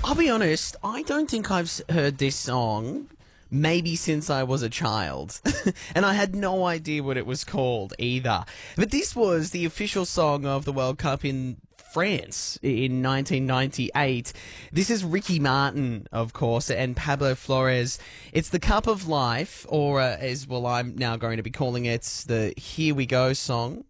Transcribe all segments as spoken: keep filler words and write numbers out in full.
I'll be honest, I don't think I've s- heard this song maybe since I was a child. And I had no idea what it was called either. But this was the official song of the World Cup in France in nineteen ninety-eight. This is Ricky Martin, of course, and Pablo Flores. It's the Cup of Life, or uh, as well, I'm now going to be calling it the Here We Go song.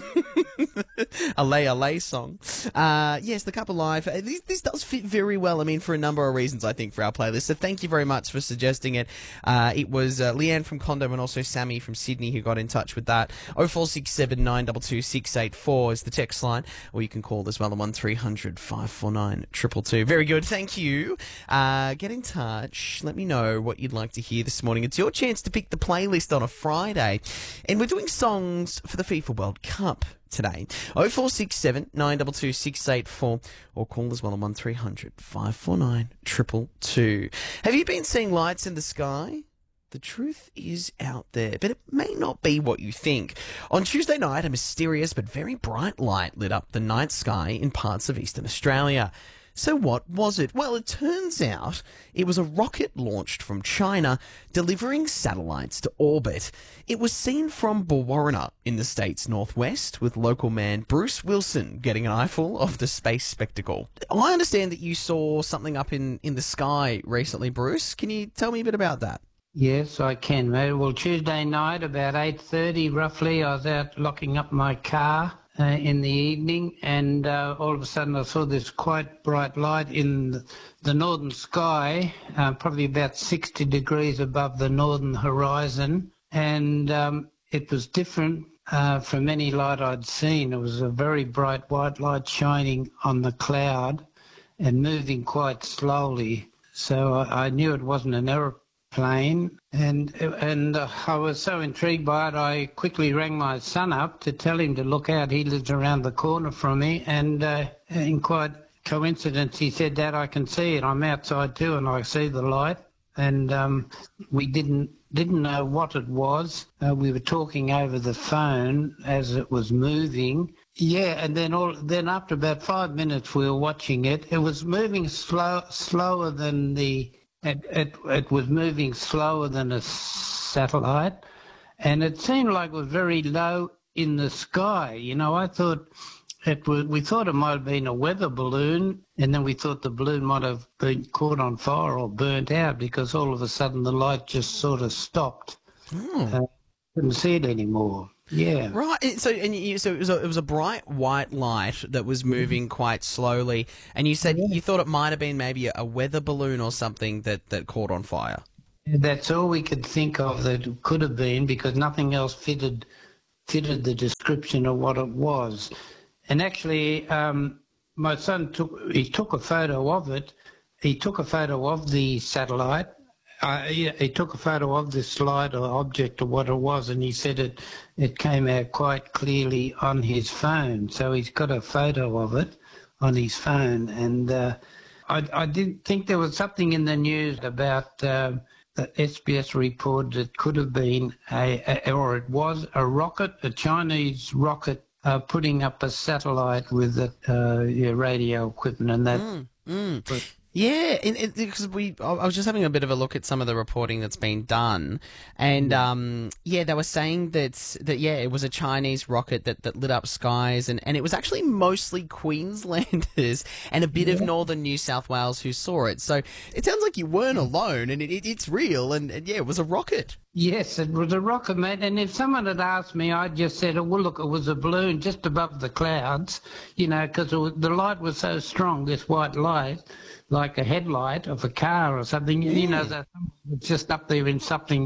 a lay a lay song. Uh, yes, the Cup of Life. Uh, This, this does fit very well, I mean, for a number of reasons, I think, for our playlist. So thank you very much for suggesting it. Uh, it was uh, Leanne from Condo and also Sammy from Sydney who got in touch with that. oh four six seven, nine two two, six eight four is the text line, or you can call as well on one three hundred, five four nine, two two two. Very good, thank you. Uh, get in touch. Let me know what you'd like to hear this morning. It's your chance to pick the playlist on a Friday. And we're doing songs for the FIFA World Cup today. oh four six seven, nine two two, six eight four, or call as well on one three hundred, five four nine, two two two. Have you been seeing lights in the sky? The truth is out there, but it may not be what you think. On Tuesday night, a mysterious but very bright light lit up the night sky in parts of Eastern Australia. So what was it? Well, it turns out it was a rocket launched from China delivering satellites to orbit. It was seen from Brewarrina in the state's northwest, with local man Bruce Wilson getting an eyeful of the space spectacle. I understand that you saw something up in, in the sky recently, Bruce. Can you tell me a bit about that? Yes, I can, mate. Well, Tuesday night, about eight thirty roughly, I was out locking up my car uh, in the evening, and uh, all of a sudden I saw this quite bright light in the, the northern sky, uh, probably about sixty degrees above the northern horizon, and um, it was different uh, from any light I'd seen. It was a very bright white light shining on the cloud and moving quite slowly, so I, I knew it wasn't an aeroplane. plane and and uh, I was so intrigued by it, I quickly rang my son up to tell him to look out. He lives around the corner from me, and uh, in quite coincidence he said, "Dad, I can see it. I'm outside too and I see the light." And um, we didn't didn't know what it was. Uh, we were talking over the phone as it was moving. Yeah, and then all then after about five minutes we were watching it. It was moving slow slower than the It, it it was moving slower than a satellite, and it seemed like it was very low in the sky. You know, I thought it was. We thought it might have been a weather balloon, and then we thought the balloon might have been caught on fire or burnt out, because all of a sudden the light just sort of stopped. Oh. Uh, couldn't see it anymore. Yeah. Right. and So, and you, so it was, a, it was a bright white light that was moving quite slowly, and you said you thought it might have been maybe a weather balloon or something that, that caught on fire. That's all we could think of that it could have been, because nothing else fitted fitted the description of what it was. And actually, um, my son took he took a photo of it. He took a photo of the satellite. Uh, he, he took a photo of this light or object or what it was, and he said it it came out quite clearly on his phone. So he's got a photo of it on his phone. And uh, I, I did think there was something in the news about uh, the S B S report that could have been a, a or it was a rocket, a Chinese rocket, uh, putting up a satellite with uh, yeah, radio equipment, and that. Mm, mm. But yeah, because we, I was just having a bit of a look at some of the reporting that's been done, and um, yeah, they were saying that that yeah, it was a Chinese rocket that, that lit up skies, and, and it was actually mostly Queenslanders and a bit yeah. of northern New South Wales who saw it. So it sounds like you weren't alone, and it, it, it's real, and, and yeah, it was a rocket. Yes, it was a rocket, mate. And if someone had asked me, I'd just said, oh, well, look, it was a balloon just above the clouds, you know, because the light was so strong, this white light, like a headlight of a car or something, yeah. you know, that it's just up there in something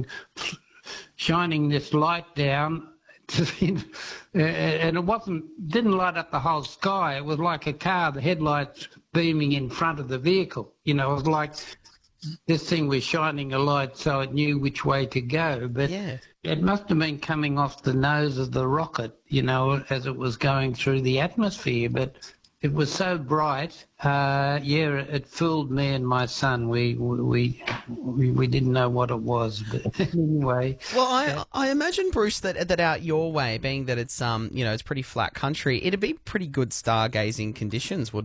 shining this light down. And it wasn't, didn't light up the whole sky. It was like a car, the headlights beaming in front of the vehicle. You know, it was like this thing was shining a light so it knew which way to go. But yeah. it must have been coming off the nose of the rocket, you know, as it was going through the atmosphere. But it was so bright, uh, yeah, it fooled me and my son. We we we, we didn't know what it was, but anyway. Well, I I imagine, Bruce, that that out your way, being that it's um you know it's pretty flat country, it'd be pretty good stargazing conditions, wouldn't it?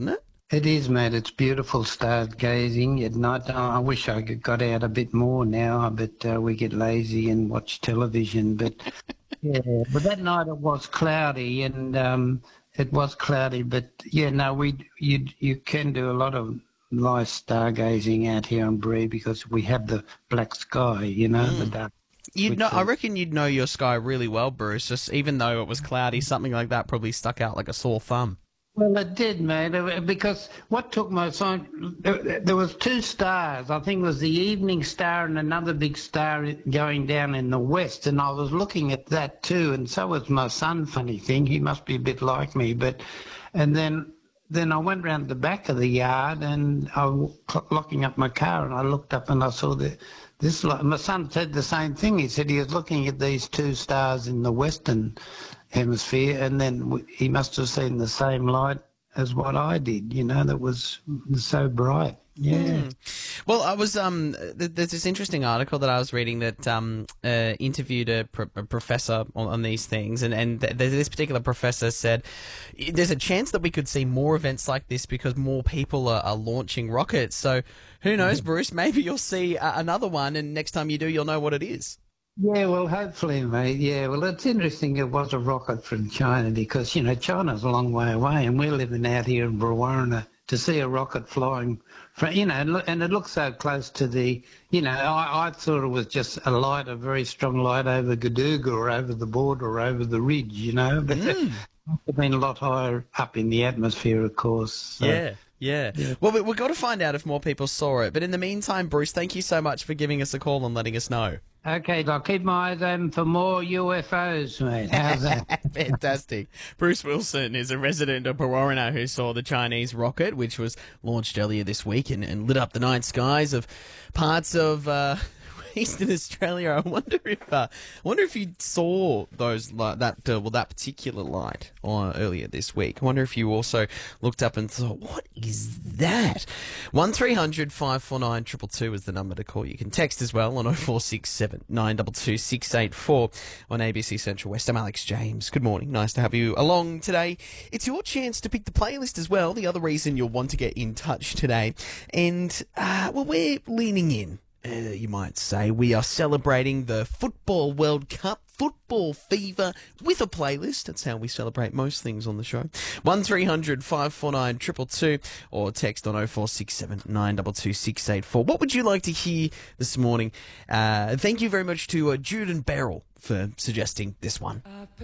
It is, mate. It's beautiful stargazing at night. Oh, I wish I could got out a bit more now, but uh, we get lazy and watch television. But yeah, but that night it was cloudy, and um, it was cloudy. But yeah, no, we you you can do a lot of nice stargazing out here on Bree because we have the black sky, you know, the dark. You'd know, which I is- reckon you'd know your sky really well, Bruce. Just even though it was cloudy, something like that probably stuck out like a sore thumb. Well, it did, mate, uh, because what took my sign, there there was two stars. I think it was the evening star and another big star going down in the west, and I was looking at that too, and so was my son, funny thing. He must be a bit like me, but, and then then I went round the back of the yard and I was locking up my car, and I looked up and I saw the, this, li- my son said the same thing. He said he was looking at these two stars in the western hemisphere, and then w- he must have seen the same light as what I did, you know, that was so bright. Yeah. Well, I was um. th- There's this interesting article that I was reading that um uh, interviewed a, pro- a professor on, on these things, and and th- this particular professor said there's a chance that we could see more events like this because more people are, are launching rockets. So who knows, Bruce? Maybe you'll see uh, another one, and next time you do, you'll know what it is. Yeah, well, hopefully, mate. Yeah, well, it's interesting it was a rocket from China because, you know, China's a long way away and we're living out here in Brewarrina. To see a rocket flying, from, you know, and look- and it looks so close to the, you know, I, I thought it was just a light, a very strong light over Gadooga or over the border or over the ridge, you know, but it must have been a lot higher up in the atmosphere, of course. So. Yeah. Yeah. Well, we, we've got to find out if more people saw it. But in the meantime, Bruce, thank you so much for giving us a call and letting us know. Okay, I'll keep my eyes open for more U F Os, mate. How's that? Fantastic. Bruce Wilson is a resident of Brewarrina who saw the Chinese rocket, which was launched earlier this week and, and lit up the night skies of parts of uh, Eastern Australia. I wonder if uh, I wonder if you saw those li- that uh, well that particular light uh, earlier this week. I wonder if you also looked up and thought, what is that? One three hundred five four nine two two two is the number to call. You can text as well on oh four six seven nine two two six eight four on A B C Central West. I'm Alex James. Good morning. Nice to have you along today. It's your chance to pick the playlist as well. The other reason you'll want to get in touch today, and uh, well, we're leaning in. Uh, you might say we are celebrating the Football World Cup, football fever, with a playlist. That's how we celebrate most things on the show. one three hundred five four nine two two two or text on oh four six seven nine two two six eight four. What would you like to hear this morning? Uh, thank you very much to uh, Jude and Beryl for suggesting this one.